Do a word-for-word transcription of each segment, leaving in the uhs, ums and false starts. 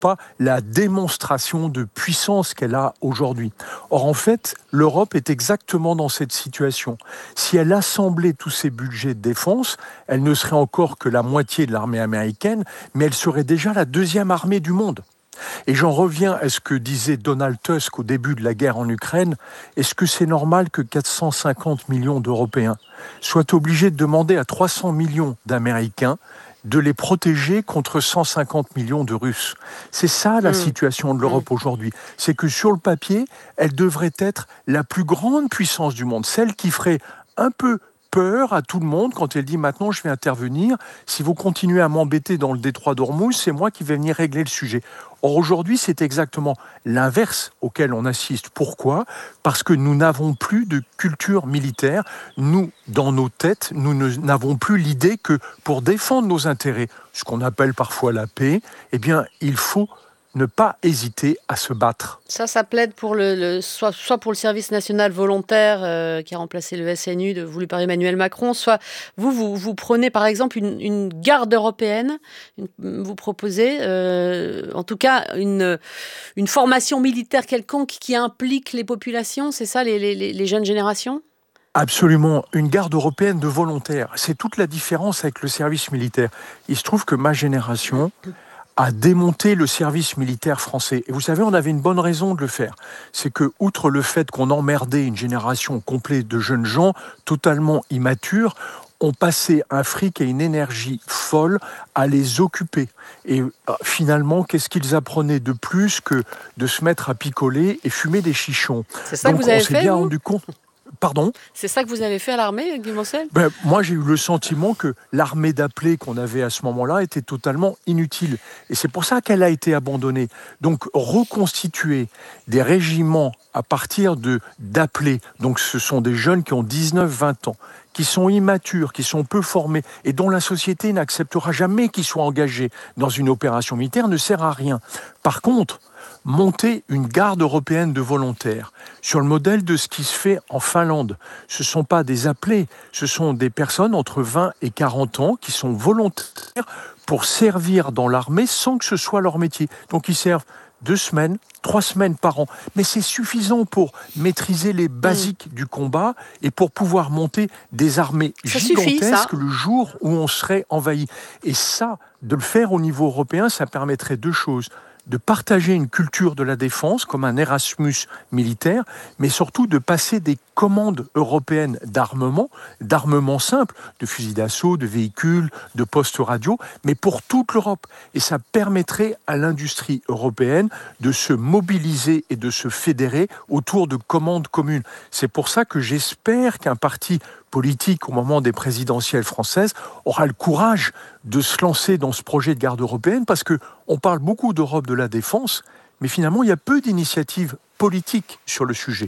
pas la démonstration de puissance qu'elle a aujourd'hui. Or, en fait, l'Europe est exactement dans cette situation. Si elle assemblait tous ses budgets de défense, elle ne serait encore que la moitié de l'armée américaine, mais elle serait déjà la deuxième armée du monde. Et j'en reviens à ce que disait Donald Tusk au début de la guerre en Ukraine. Est-ce que c'est normal que quatre cent cinquante millions d'Européens soient obligés de demander à trois cents millions d'Américains de les protéger contre cent cinquante millions de Russes? C'est ça la Mmh. situation de l'Europe Mmh. aujourd'hui. C'est que sur le papier, elle devrait être la plus grande puissance du monde, celle qui ferait un peu peur à tout le monde quand elle dit maintenant je vais intervenir. Si vous continuez à m'embêter dans le détroit d'Ormuz, c'est moi qui vais venir régler le sujet. Or aujourd'hui, c'est exactement l'inverse auquel on assiste. Pourquoi ? Parce que nous n'avons plus de culture militaire. Nous, dans nos têtes, nous ne- n'avons plus l'idée que pour défendre nos intérêts, ce qu'on appelle parfois la paix, eh bien, il faut ne pas hésiter à se battre. Ça, ça plaide pour le, le- soit, soit pour le service national volontaire euh, qui a remplacé le S N U de, voulu par Emmanuel Macron, soit vous, vous, vous prenez par exemple une, une garde européenne, une- vous proposez euh, en tout cas une, une formation militaire quelconque qui implique les populations, c'est ça, les, les, les les jeunes générations ? Absolument, une garde européenne de volontaires. C'est toute la différence avec le service militaire. Il se trouve que ma génération a démonté le service militaire français. Et vous savez, on avait une bonne raison de le faire. C'est que, outre le fait qu'on emmerdait une génération complète de jeunes gens totalement immatures, on passait un fric et une énergie folle à les occuper. Et euh, finalement, qu'est-ce qu'ils apprenaient de plus que de se mettre à picoler et fumer des chichons? C'est ça que Donc vous on avez s'est fait, bien vous ? rendu compte. Pardon? C'est ça que vous avez fait à l'armée, Guy Moncel ? Ben, moi, j'ai eu le sentiment que l'armée d'appelés qu'on avait à ce moment-là était totalement inutile. Et c'est pour ça qu'elle a été abandonnée. Donc, reconstituer des régiments à partir de d'appelés, donc ce sont des jeunes qui ont dix-neuf vingt ans, qui sont immatures, qui sont peu formés et dont la société n'acceptera jamais qu'ils soient engagés dans une opération militaire, ne sert à rien. Par contre, monter une garde européenne de volontaires sur le modèle de ce qui se fait en Finlande. Ce ne sont pas des appelés, ce sont des personnes entre vingt et quarante ans qui sont volontaires pour servir dans l'armée sans que ce soit leur métier. Donc ils servent deux semaines, trois semaines par an. Mais c'est suffisant pour maîtriser les basiques du combat et pour pouvoir monter des armées Ça suffit, ça. gigantesques le jour où on serait envahi. Et ça, de le faire au niveau européen, ça permettrait deux choses: de partager une culture de la défense comme un Erasmus militaire, mais surtout de passer des commandes européennes d'armement, d'armement simple, de fusils d'assaut, de véhicules, de postes radio, mais pour toute l'Europe. Et ça permettrait à l'industrie européenne de se mobiliser et de se fédérer autour de commandes communes. C'est pour ça que j'espère qu'un parti politique au moment des présidentielles françaises aura le courage de se lancer dans ce projet de garde européenne, parce que on parle beaucoup d'Europe de la défense, mais finalement il y a peu d'initiatives politiques sur le sujet.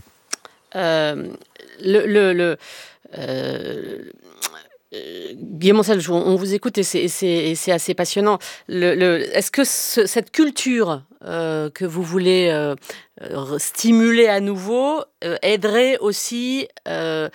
Euh, le, le, le, euh, euh, Guillaume Ancel, on, on vous écoute et c'est, et c'est, et c'est assez passionnant. Le, le, est-ce que ce, cette culture euh, que vous voulez euh, euh, stimuler à nouveau euh, aiderait aussi euh,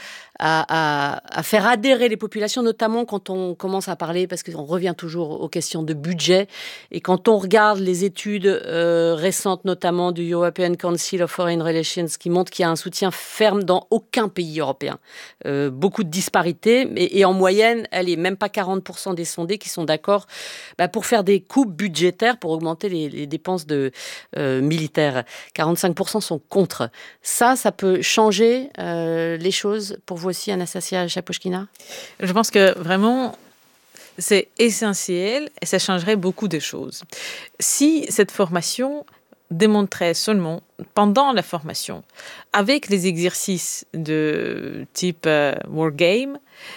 à, à, à faire adhérer les populations, notamment quand on commence à parler, parce qu'on revient toujours aux questions de budget, et quand on regarde les études euh, récentes, notamment du European Council of Foreign Relations, qui montrent qu'il y a un soutien ferme dans aucun pays européen. Euh, beaucoup de disparités, et, et en moyenne, elle est même pas quarante pour cent des sondés qui sont d'accord bah, pour faire des coupes budgétaires, pour augmenter les, les dépenses de, euh, militaires. quarante-cinq pour cent sont contre. Ça, ça peut changer euh, les choses pour vous aussi, Anastasia Chapochkina ? Je pense que vraiment, c'est essentiel et ça changerait beaucoup de choses. Si cette formation démontrait seulement pendant la formation, avec les exercices de type euh, wargame,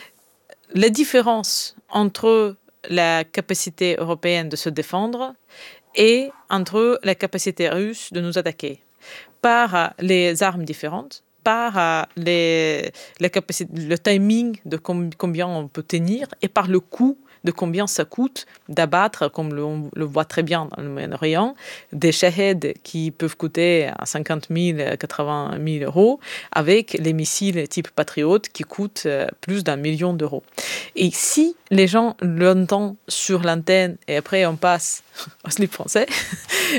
la différence entre la capacité européenne de se défendre et entre la capacité russe de nous attaquer par les armes différentes, par les, la capacité, le timing de com- combien on peut tenir et par le coût de combien ça coûte d'abattre, comme le, on le voit très bien dans le Moyen-Orient, des shahed qui peuvent coûter cinquante mille, quatre-vingt mille euros, avec les missiles type Patriot qui coûtent plus d'un million d'euros. Et si les gens l'entendent sur l'antenne et après on passe au slip français,